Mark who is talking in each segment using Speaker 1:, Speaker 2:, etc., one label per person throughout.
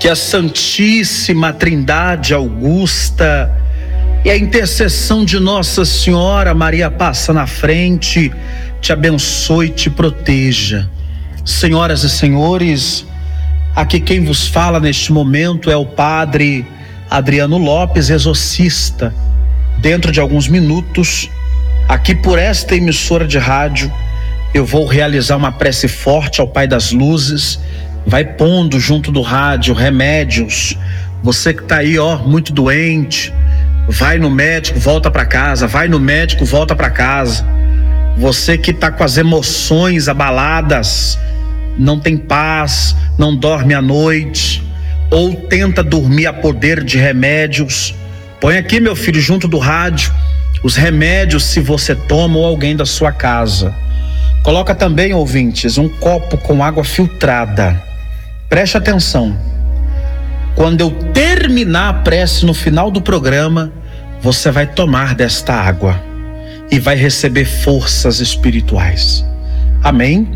Speaker 1: que a Santíssima Trindade Augusta e a intercessão de Nossa Senhora Maria passa na frente, te abençoe e te proteja. Senhoras e senhores, aqui quem vos fala neste momento é o Padre Adriano Lopes, exorcista. Dentro de alguns minutos, aqui por esta emissora de rádio, eu vou realizar uma prece forte ao Pai das Luzes. Vai pondo junto do rádio remédios. Você que está aí, muito doente, vai no médico, volta para casa. Vai no médico, volta para casa. Você que está com as emoções abaladas, não tem paz, não dorme à noite, ou tenta dormir a poder de remédios, põe aqui, meu filho, junto do rádio, os remédios, se você toma, ou alguém da sua casa. Coloca também, ouvintes, um copo com água filtrada. Preste atenção. Quando eu terminar a prece no final do programa, você vai tomar desta água e vai receber forças espirituais. Amém?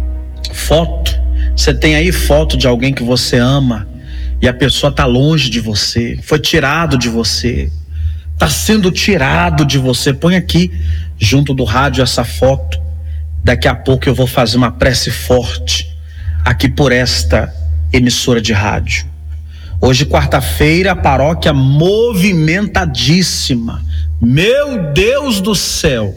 Speaker 1: Foto. Você tem aí foto de alguém que você ama e a pessoa está longe de você, foi tirado de você, está sendo tirado de você. Põe aqui junto do rádio essa foto. Daqui a pouco eu vou fazer uma prece forte aqui por esta emissora de rádio. Hoje, quarta-feira, a paróquia movimentadíssima. Meu Deus do céu!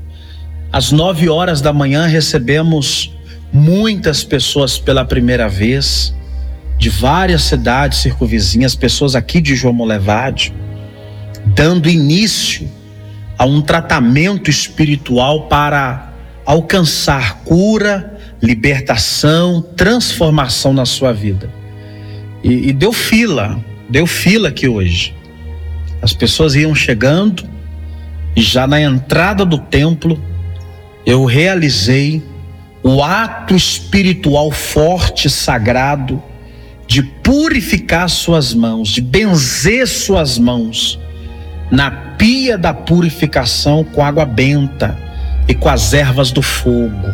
Speaker 1: Às 9 horas da manhã recebemos muitas pessoas pela primeira vez, de várias cidades circunvizinhas, pessoas aqui de João Molevade, dando início a um tratamento espiritual para alcançar cura, libertação, transformação na sua vida. E deu fila aqui hoje. As pessoas iam chegando e já na entrada do templo eu realizei o ato espiritual forte, sagrado, de purificar suas mãos, de benzer suas mãos na pia da purificação com água benta e com as ervas do fogo.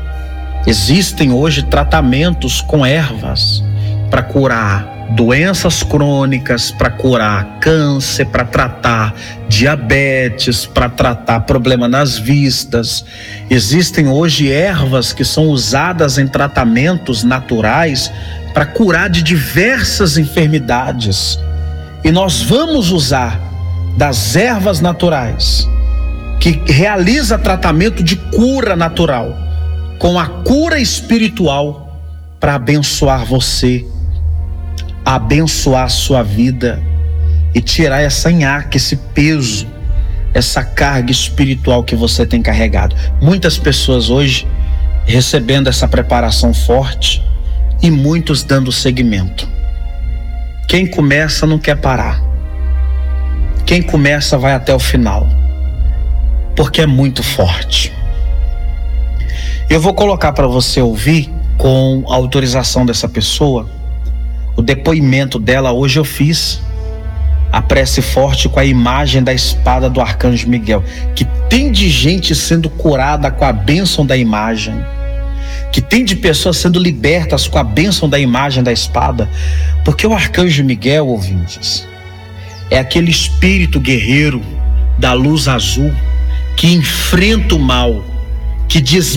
Speaker 1: Existem hoje tratamentos com ervas para curar doenças crônicas, para curar câncer, para tratar diabetes, para tratar problema nas vistas. Existem hoje ervas que são usadas em tratamentos naturais para curar de diversas enfermidades. E nós vamos usar das ervas naturais, que realiza tratamento de cura natural, com a cura espiritual, para abençoar você, abençoar a sua vida e tirar essa nhaca, esse peso, essa carga espiritual que você tem carregado. Muitas pessoas hoje recebendo essa preparação forte e muitos dando seguimento. Quem começa não quer parar. Quem começa vai até o final, porque é muito forte. Eu vou colocar para você ouvir, com a autorização dessa pessoa, o depoimento dela. Hoje eu fiz a prece forte com a imagem da espada do Arcanjo Miguel, que tem de gente sendo curada com a bênção da imagem, que tem de pessoas sendo libertas com a bênção da imagem da espada, porque o Arcanjo Miguel, ouvintes, é aquele espírito guerreiro da luz azul que enfrenta o mal, que diz